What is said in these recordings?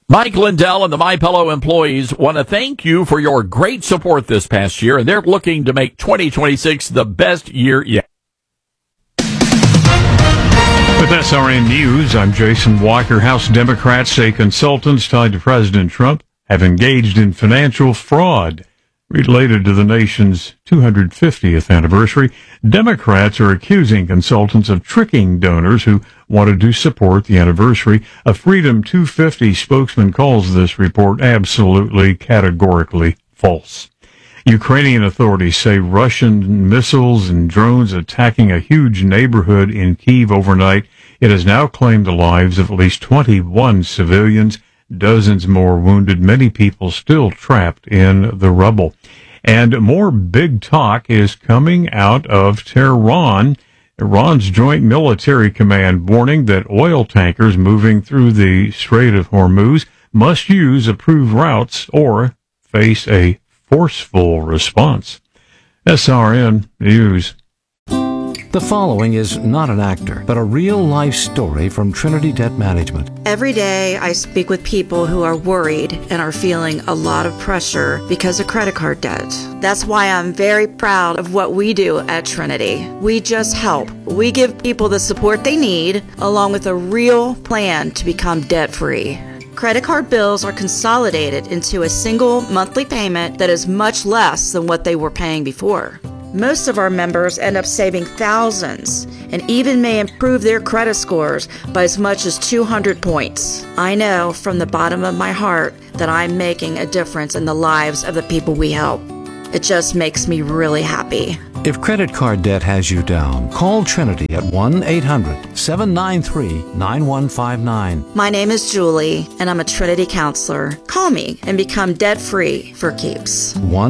Mike Lindell and the MyPillow employees want to thank you for your great support this past year, and they're looking to make 2026 the best year yet. With SRN News, I'm Jason Walker. House Democrats say consultants tied to President Trump have engaged in financial fraud related to the nation's 250th anniversary. Democrats are accusing consultants of tricking donors who wanted to support the anniversary. A Freedom 250 spokesman calls this report absolutely categorically false. Ukrainian authorities say Russian missiles and drones attacking a huge neighborhood in Kyiv overnight. It has now claimed the lives of at least 21 civilians, dozens more wounded, many people still trapped in the rubble. And more big talk is coming out of Tehran. Iran's Joint Military Command warning that oil tankers moving through the Strait of Hormuz must use approved routes or face a forceful response. SRN News. The following is not an actor, but a real-life story from Trinity Debt Management. Every day I speak with people who are worried and are feeling a lot of pressure because of credit card debt. That's why I'm very proud of what we do at Trinity. We just help. We give people the support they need, along with a real plan to become debt-free. Credit card bills are consolidated into a single monthly payment that is much less than what they were paying before. Most of our members end up saving thousands and even may improve their credit scores by as much as 200 points. I know from the bottom of my heart that I'm making a difference in the lives of the people we help. It just makes me really happy. If credit card debt has you down, call Trinity at 1-800-793-9159. My name is Julie, and I'm a Trinity counselor. Call me and become debt-free for keeps.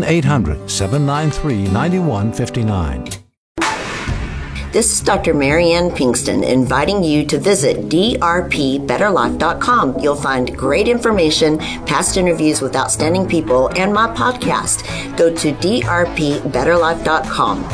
1-800-793-9159. This is Dr. Marianne Pinkston inviting you to visit drpbetterlife.com. You'll find great information, past interviews with outstanding people, and my podcast. Go to drpbetterlife.com.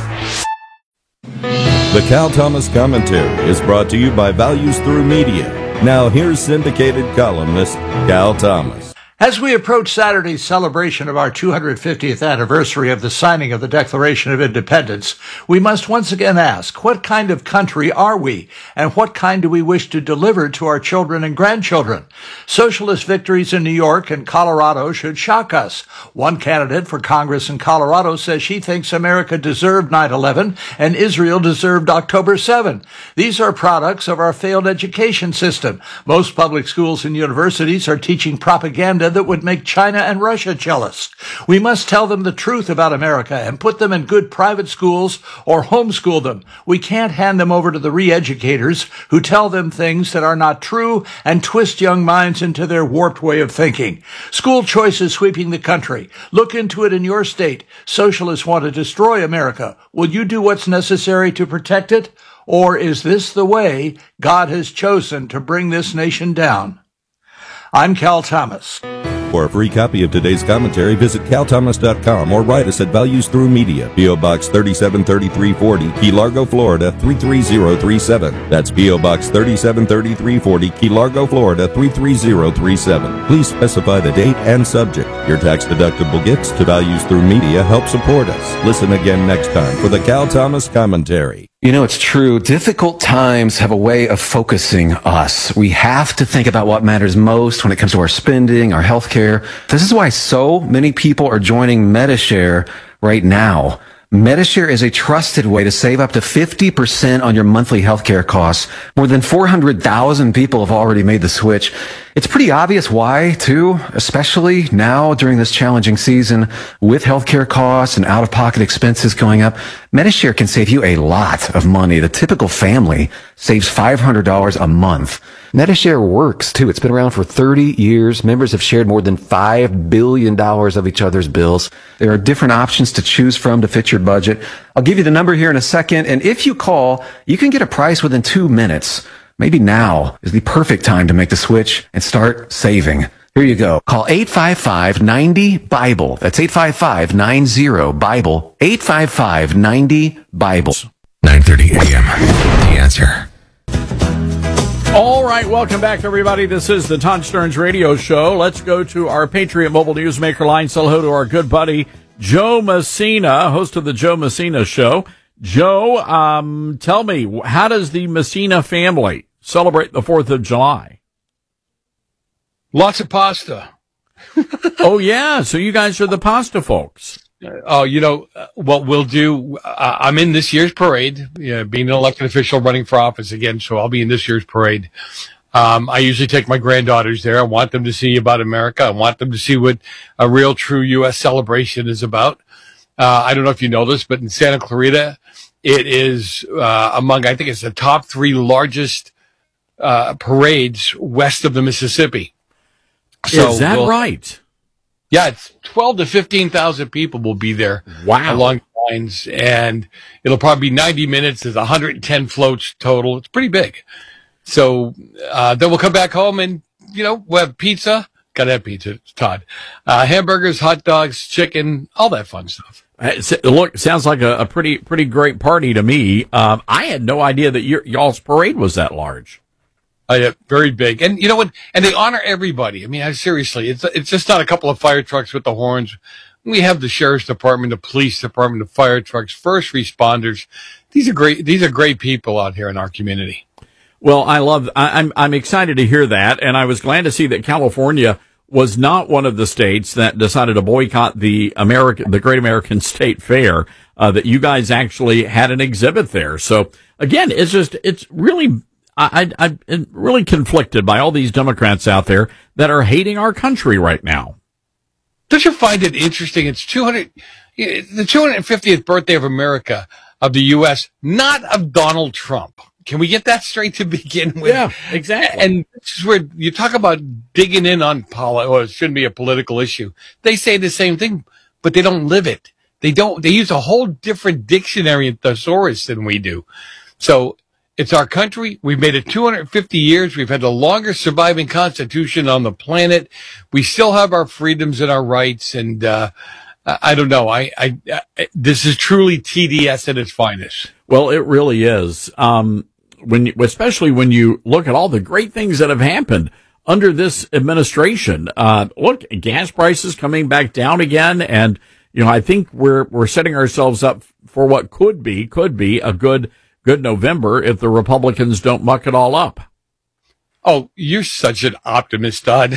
The Cal Thomas Commentary is brought to you by Values Through Media. Now here's syndicated columnist Cal Thomas. As we approach Saturday's celebration of our 250th anniversary of the signing of the Declaration of Independence, we must once again ask, what kind of country are we, and what kind do we wish to deliver to our children and grandchildren? Socialist victories in New York and Colorado should shock us. One candidate for Congress in Colorado says she thinks America deserved 9/11 and Israel deserved October 7. These are products of our failed education system. Most public schools and universities are teaching propaganda that would make China and Russia jealous. We must tell them the truth about America and put them in good private schools or homeschool them. We can't hand them over to the re-educators who tell them things that are not true and twist young minds into their warped way of thinking. School choice is sweeping the country. Look into it in your state. Socialists want to destroy America. Will you do what's necessary to protect it? Or is this the way God has chosen to bring this nation down? I'm Cal Thomas. For a free copy of today's commentary, visit calthomas.com or write us at Values Through Media, P.O. Box 373340, Key Largo, Florida 33037. That's P.O. Box 373340, Key Largo, Florida 33037. Please specify the date and subject. Your tax-deductible gifts to Values Through Media help support us. Listen again next time for the Cal Thomas Commentary. You know, it's true. Difficult times have a way of focusing us. We have to think about what matters most when it comes to our spending, our health care. This is why so many people are joining Medi-Share right now. Medi-Share is a trusted way to save up to 50% on your monthly healthcare costs. More than 400,000 people have already made the switch. It's pretty obvious why, too, especially now during this challenging season with healthcare costs and out-of-pocket expenses going up. Medi-Share can save you a lot of money. The typical family saves $500 a month. Medi-Share works, too. It's been around for 30 years. Members have shared more than $5 billion of each other's bills. There are different options to choose from to fit your budget. I'll give you the number here in a second, and if you call, you can get a price within 2 minutes. Maybe now is the perfect time to make the switch and start saving. Here you go. Call 855-90-BIBLE. That's 855-90-BIBLE. 855-90-BIBLE. 9:30 a.m. The Answer. All right, welcome back, everybody. This is the Todd Stearns Radio Show. Let's go to our Patriot Mobile Newsmaker line. Say hello to our good buddy, Joe Messina, host of the Joe Messina Show. Joe, tell me, how does the Messina family celebrate the 4th of July? Lots of pasta. Oh, yeah. So you guys are the pasta folks. Oh, what we'll do, I'm in this year's parade, being an elected official running for office again, so I'll be in this year's parade. I usually take my granddaughters there. I want them to see about America. I want them to see what a real, true U.S. celebration is about. I don't know if you know this, but in Santa Clarita, it is I think it's the top 3 largest parades west of the Mississippi. So is that right? Yeah, it's 12 to 15,000 people will be there. Wow. Along the lines, and it'll probably be 90 minutes. There's 110 floats total. It's pretty big. So then we'll come back home and, we'll have pizza. Gotta have pizza, Todd. Hamburgers, hot dogs, chicken, all that fun stuff. Look, sounds like a pretty great party to me. I had no idea that y'all's parade was that large. Very big. And you know what? And they honor everybody. I mean, seriously, it's just not a couple of fire trucks with the horns. We have the sheriff's department, the police department, the fire trucks, first responders. These are great people out here in our community. Well, I'm excited to hear that. And I was glad to see that California was not one of the states that decided to boycott the Great American State Fair, that you guys actually had an exhibit there. So again, it's really, I'm really conflicted by all these Democrats out there that are hating our country right now. Don't you find it interesting? It's the 250th birthday of America, of the U.S., not of Donald Trump. Can we get that straight to begin with? Yeah, exactly. And this is where you talk about digging in on it shouldn't be a political issue. They say the same thing, but they don't live it. They use a whole different dictionary and thesaurus than we do. So it's our country. We've made it 250 years. We've had the longest surviving constitution on the planet. We still have our freedoms and our rights. And, I don't know. This is truly TDS at its finest. Well, it really is. Especially when you look at all the great things that have happened under this administration. Look, gas prices coming back down again. And, I think we're setting ourselves up for what could be a good November if the Republicans don't muck it all up. Oh, you're such an optimist, Todd.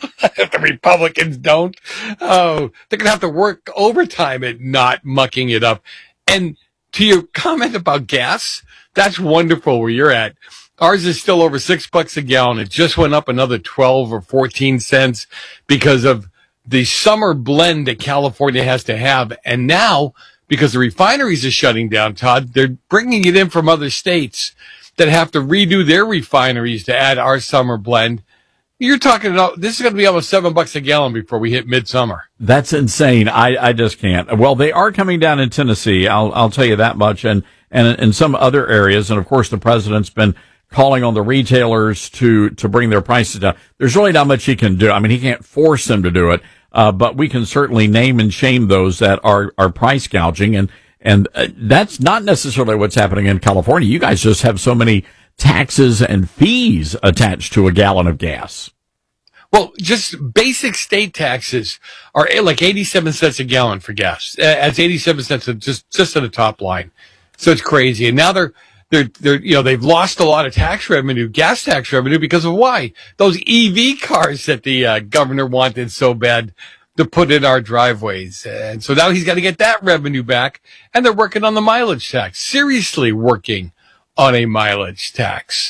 If the Republicans don't, they're going to have to work overtime at not mucking it up. And to your comment about gas, that's wonderful where you're at. Ours is still over $6 a gallon. It just went up another 12 or 14 cents because of the summer blend that California has to have. And now, because the refineries are shutting down, Todd, they're bringing it in from other states that have to redo their refineries to add our summer blend. You're talking about, this is going to be almost $7 a gallon before we hit midsummer. That's insane. I just can't. Well, they are coming down in Tennessee. I'll tell you that much. And in some other areas. And of course, the president's been calling on the retailers to bring their prices down. There's really not much he can do. I mean, he can't force them to do it. But we can certainly name and shame those that are price gouging. And that's not necessarily what's happening in California. You guys just have so many taxes and fees attached to a gallon of gas. Well, just basic state taxes are like 87 cents a gallon for gas. That's 87 cents just at the top line. So it's crazy. And now they've lost a lot of tax revenue, gas tax revenue, because of why? Those EV cars that the governor wanted so bad to put in our driveways. And so now he's got to get that revenue back. And they're working on the mileage tax. Seriously working on a mileage tax.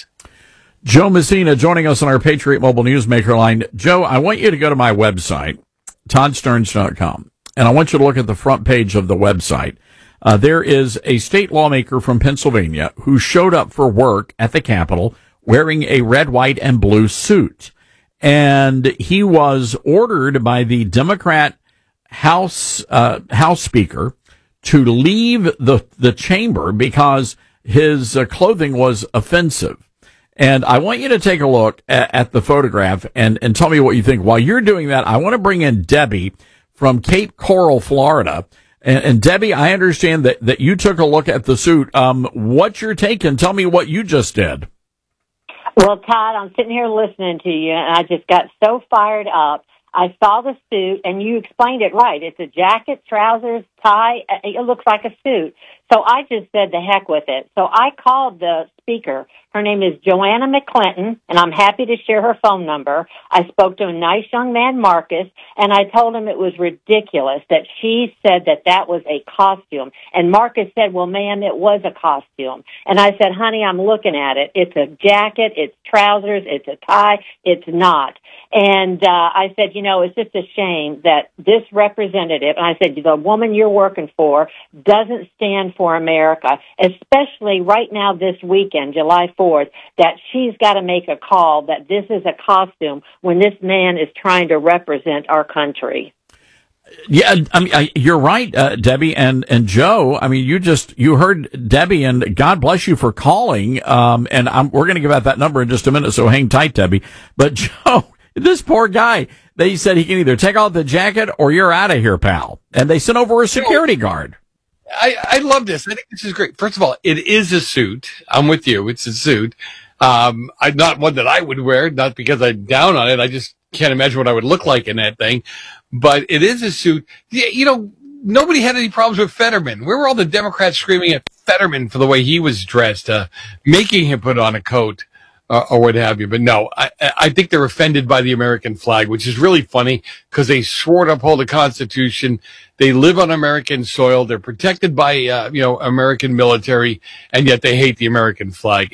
Joe Messina joining us on our Patriot Mobile Newsmaker line. Joe, I want you to go to my website, toddstearns.com, and I want you to look at the front page of the website. There is a state lawmaker from Pennsylvania who showed up for work at the Capitol wearing a red, white, and blue suit. And he was ordered by the Democrat House Speaker to leave the chamber because his clothing was offensive. And I want you to take a look at the photograph and tell me what you think. While you're doing that, I want to bring in Debbie from Cape Coral, Florida. And Debbie, I understand that you took a look at the suit. What's your take? And tell me what you just did. Well, Todd, I'm sitting here listening to you, and I just got so fired up. I saw the suit, and you explained it right. It's a jacket, trousers, tie. It looks like a suit. So I just said the heck with it. So I called the speaker. Her name is Joanna McClinton, and I'm happy to share her phone number. I spoke to a nice young man, Marcus, and I told him it was ridiculous that she said that that was a costume. And Marcus said, well, ma'am, it was a costume. And I said, honey, I'm looking at it. It's a jacket, it's trousers, it's a tie, it's not. And I said, you know, it's just a shame that this representative, and I said, the woman you're working for doesn't stand for America, especially right now this weekend, July 4th, that she's got to make a call that this is a costume when this man is trying to represent our country. Yeah, I mean, you're right, Debbie and Joe. I mean, you heard Debbie, and God bless you for calling. And we're going to give out that number in just a minute, so hang tight, Debbie. But Joe, this poor guy, they said he can either take off the jacket or you're out of here, pal. And they sent over a security guard. I love this. I think this is great. First of all, it is a suit. I'm with you. It's a suit. Not one that I would wear, not because I'm down on it. I just can't imagine what I would look like in that thing. But it is a suit. You know, nobody had any problems with Fetterman. Where were all the Democrats screaming at Fetterman for the way he was dressed, making him put on a coat? Or what have you. But no, I think they're offended by the American flag, which is really funny because they swore to uphold the Constitution. They live on American soil. They're protected by, American military, and yet they hate the American flag.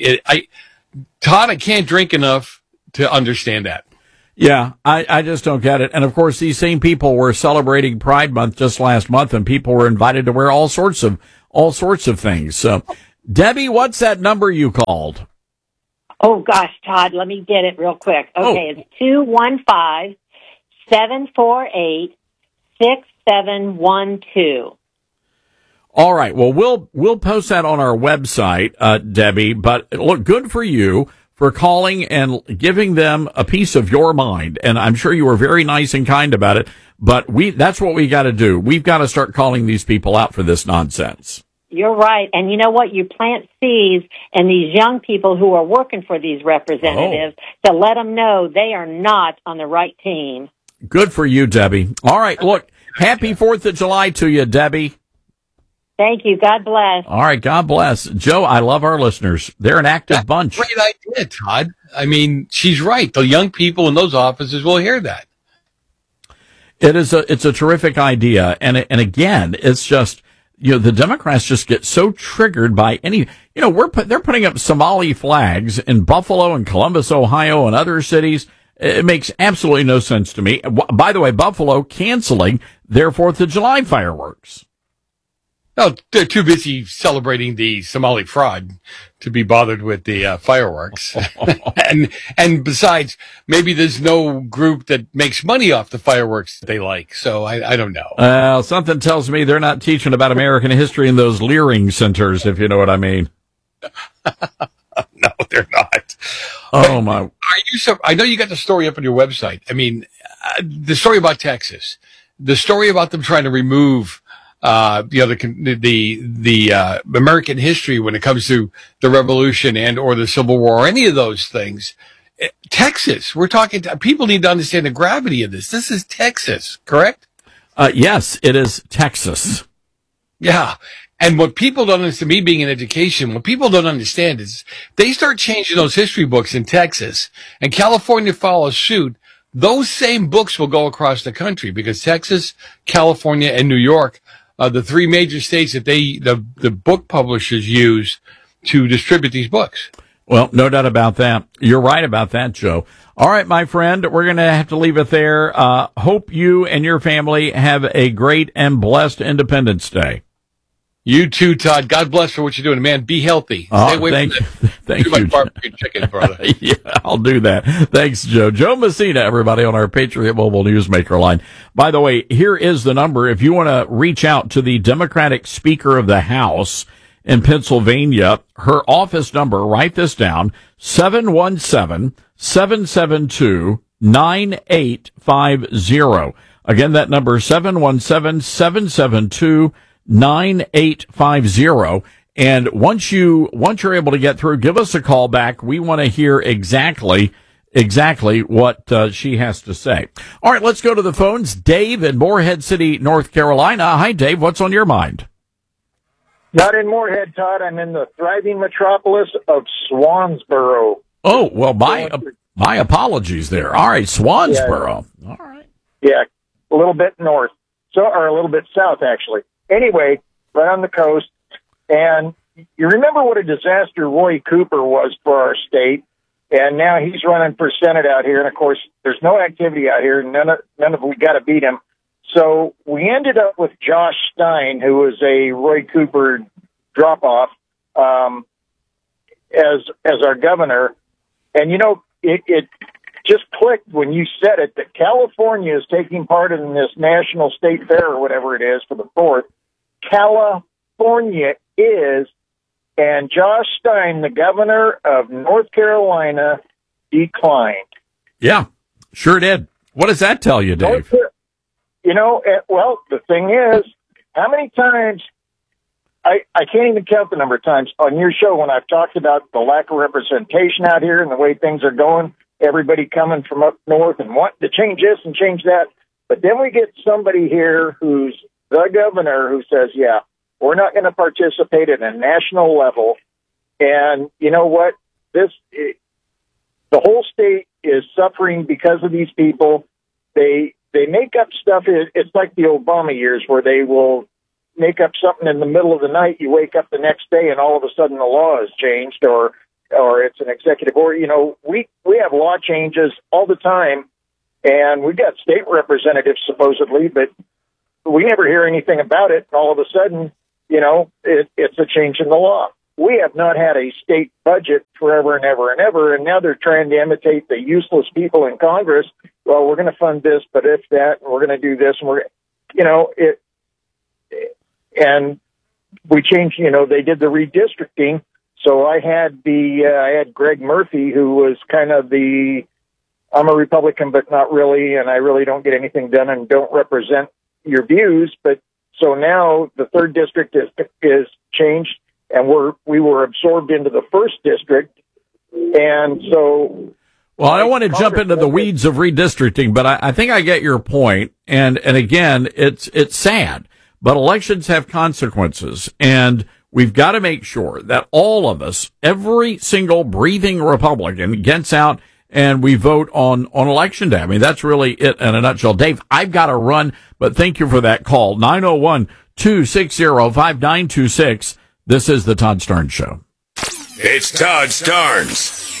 Todd, I can't drink enough to understand that. Yeah, I just don't get it. And of course, these same people were celebrating Pride Month just last month, and people were invited to wear all sorts of things. So, Debbie, what's that number you called? Oh, gosh, Todd, let me get it real quick. Okay, It's 215-748-6712. All right. Well, we'll post that on our website, Debbie, but look, good for you for calling and giving them a piece of your mind. And I'm sure you were very nice and kind about it, but that's what we got to do. We've got to start calling these people out for this nonsense. You're right. And you know what? You plant seeds in these young people who are working for these representatives to let them know they are not on the right team. Good for you, Debbie. All right. Look, happy 4th of July to you, Debbie. Thank you. God bless. All right. God bless. Joe, I love our listeners. They're an active bunch. Great idea, Todd. I mean, she's right. The young people in those offices will hear that. It's a terrific idea. And again, it's just, the Democrats just get so triggered by any, they're putting up Somali flags in Buffalo and Columbus, Ohio, and other cities. It makes absolutely no sense to me. By the way, Buffalo canceling their 4th of July fireworks. No, they're too busy celebrating the Somali fraud to be bothered with the fireworks. and besides, maybe there's no group that makes money off the fireworks that they like. So I don't know. Something tells me they're not teaching about American history in those Leering centers, if you know what I mean. No, they're not. Oh, my. I know you got the story up on your website. I mean, the story about Texas, the story about them trying to remove the American history when it comes to the Revolution and or the Civil War, or any of those things. Texas, we're talking. People need to understand the gravity of this. This is Texas, correct? Yes, it is Texas. Yeah. And what people don't understand, me being in education, what people don't understand is they start changing those history books in Texas, and California follows suit. Those same books will go across the country because Texas, California, and New York are the three major states that the book publishers use to distribute these books. Well, no doubt about that. You're right about that, Joe. All right, my friend, we're going to have to leave it there. Hope you and your family have a great and blessed Independence Day. You too, Todd. God bless for what you're doing. Man, be healthy. Stay away from that. Thank you. Like barbecue chicken, brother. Yeah, I'll do that. Thanks, Joe. Joe Messina, everybody on our Patriot Mobile Newsmaker line. By the way, here is the number. If you want to reach out to the Democratic Speaker of the House in Pennsylvania, her office number, write this down, 717-772-9850. Again, that number, 717-772-9850. And once you're able to get through, give us a call back. We want to hear exactly what she has to say. All right, let's go to the phones. Dave in Morehead City, North Carolina. Hi, Dave. What's on your mind? Not in Morehead, Todd. I'm in the thriving metropolis of Swansboro. Oh, well, my apologies there. All right, Swansboro. Yeah. All right. Yeah, a little bit north, or a little bit south, actually. Anyway, right on the coast. And you remember what a disaster Roy Cooper was for our state, and now he's running for Senate out here. And of course, there's no activity out here. None of we got to beat him. So we ended up with Josh Stein, who was a Roy Cooper drop-off, as our governor. And, you know, it just clicked when you said it that California is taking part in this National State Fair or whatever it is for the 4th. California is, and Josh Stein, the governor of North Carolina, declined. Yeah, sure did. What does that tell you, Dave? You know, well, the thing is, how many times, I can't even count the number of times on your show when I've talked about the lack of representation out here and the way things are going, everybody coming from up north and wanting to change this and change that. But then we get somebody here who's the governor who says, yeah, we're not going to participate at a national level. And you know what? The whole state is suffering because of these people. They make up stuff. It's like the Obama years where they will make up something in the middle of the night. You wake up the next day and all of a sudden the law has changed or it's an executive order. You know, we have law changes all the time, and we've got state representatives supposedly, but we never hear anything about it. And all of a sudden, you know, it's a change in the law. We have not had a state budget forever and ever and ever, and now they're trying to imitate the useless people in Congress. Well, we're going to fund this, but if that, and we're going to do this, and and we changed, you know, they did the redistricting. So I had Greg Murphy, who was kind of I'm a Republican, but not really, and I really don't get anything done and don't represent your views. But so now the 3rd district is changed, and we were absorbed into the 1st district. And so, well, I don't want to jump into the weeds of redistricting, but I think I get your point. And again, it's sad, but elections have consequences, and we've got to make sure that all of us, every single breathing Republican, gets out and we vote on Election Day. I mean, that's really it in a nutshell. Dave, I've got to run, but thank you for that call. 901-260-5926. This is the Todd Starnes Show. It's Todd Starnes.